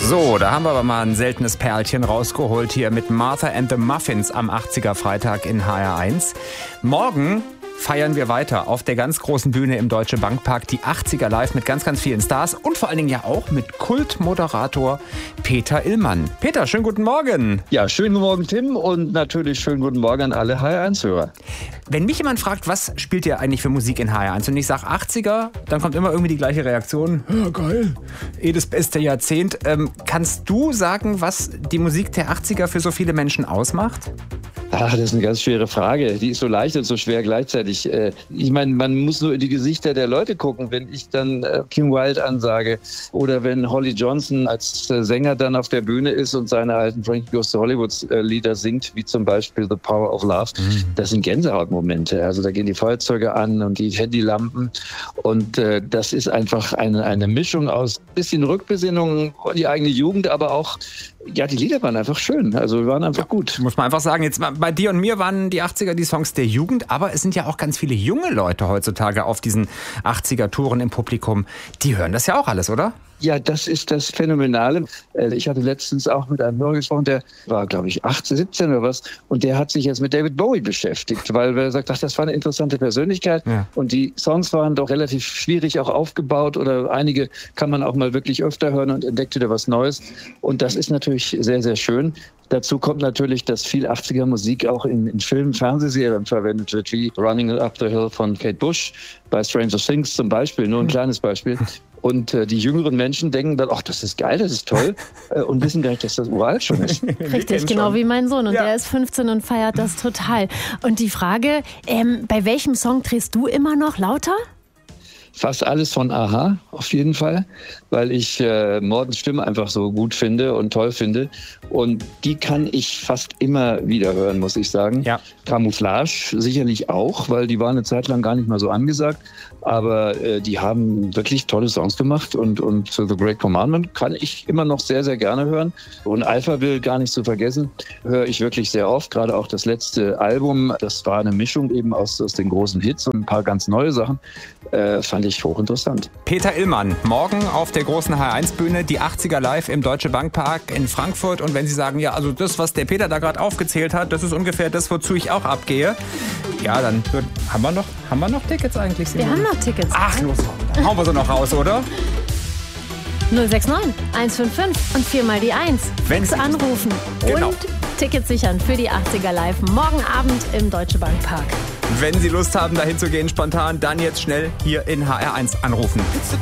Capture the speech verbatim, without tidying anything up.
So, da haben wir aber mal ein seltenes Perlchen rausgeholt hier mit Martha and the Muffins am achtziger Freitag in H R eins. Morgen feiern wir weiter auf der ganz großen Bühne im Deutsche Bank Park die achtziger live mit ganz, ganz vielen Stars und vor allen Dingen ja auch mit Kultmoderator Peter Illmann. Peter, schönen guten Morgen. Ja, schönen guten Morgen, Tim, und natürlich schönen guten Morgen an alle H R eins-Hörer. Wenn mich jemand fragt, was spielt ihr eigentlich für Musik in H R eins und ich sage achtziger, dann kommt immer irgendwie die gleiche Reaktion. Ja, geil. Eh das beste Jahrzehnt. Ähm, kannst du sagen, was die Musik der achtziger für so viele Menschen ausmacht? Ach, das ist eine ganz schwere Frage. Die ist so leicht und so schwer gleichzeitig. Ich meine, man muss nur in die Gesichter der Leute gucken. Wenn ich dann Kim Wilde ansage oder wenn Holly Johnson als Sänger dann auf der Bühne ist und seine alten Frankie Goes to Hollywood Lieder singt, wie zum Beispiel The Power of Love, mhm. das sind Gänsehautmomente. Also da gehen die Feuerzeuge an und die Handylampen und äh, das ist einfach eine, eine Mischung aus bisschen Rückbesinnung, die eigene Jugend, aber auch, ja, die Lieder waren einfach schön. Also waren einfach gut. Muss man einfach sagen, jetzt bei dir und mir waren die achtziger die Songs der Jugend, aber es sind ja auch ganz viele junge Leute heutzutage auf diesen achtziger-Touren im Publikum. Die hören das ja auch alles, oder? Ja, das ist das Phänomenale. Ich hatte letztens auch mit einem Hörer gesprochen, der war, glaube ich, achtzehn, siebzehn oder was. Und der hat sich jetzt mit David Bowie beschäftigt, weil er sagt, ach, das war eine interessante Persönlichkeit. Ja. Und die Songs waren doch relativ schwierig auch aufgebaut oder einige kann man auch mal wirklich öfter hören und entdeckt wieder was Neues. Und das ist natürlich sehr, sehr schön. Dazu kommt natürlich, dass viel achtziger Musik auch in, in Filmen, Fernsehserien verwendet wird, wie Running Up the Hill von Kate Bush, bei Stranger Things zum Beispiel, nur ein kleines Beispiel. Und äh, die jüngeren Menschen denken dann, ach, das ist geil, das ist toll, äh, und wissen gar nicht, dass das uralt schon ist. Richtig, genau wie mein Sohn. Und ja. der ist fünfzehn und feiert das total. Und die Frage, ähm, bei welchem Song drehst du immer noch lauter? Fast alles von A-ha, auf jeden Fall, weil ich äh, Mordens Stimme einfach so gut finde und toll finde. Und die kann ich fast immer wieder hören, muss ich sagen. Ja. Camouflage sicherlich auch, weil die waren eine Zeit lang gar nicht mal so angesagt. Aber äh, die haben wirklich tolle Songs gemacht. Und, und The Great Commandment kann ich immer noch sehr, sehr gerne hören. Und Alphaville, gar nicht zu vergessen, höre ich wirklich sehr oft. Gerade auch das letzte Album, das war eine Mischung eben aus, aus den großen Hits und ein paar ganz neue Sachen. Äh, fand ich hochinteressant. Peter Illmann, morgen auf der großen H R eins Bühne, die achtziger live im Deutsche Bank Park in Frankfurt. Und wenn Sie sagen, ja, also das, was der Peter da gerade aufgezählt hat, das ist ungefähr das, wozu ich auch abgehe. Ja, dann wird, haben wir noch, haben wir noch Tickets eigentlich? Wir haben noch Tickets. Ach, los, dann hauen wir so noch raus, oder? null sechs neun, eins fünf fünf und viermal die eins. Wenn Sie anrufen genau. und Tickets sichern für die achtziger live morgen Abend im Deutsche Bank Park. Wenn Sie Lust haben, dahin zu gehen spontan, dann jetzt schnell hier in H R eins anrufen.